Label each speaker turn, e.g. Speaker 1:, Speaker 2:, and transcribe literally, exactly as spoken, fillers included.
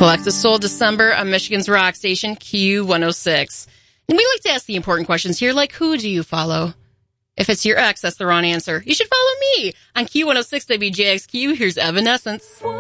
Speaker 1: Collective Soul December on Michigan's rock station, Q one oh six. And we like to ask the important questions here, like who do you follow? If it's your ex, that's the wrong answer. You should follow me on Q one oh six W J X Q. Here's Evanescence.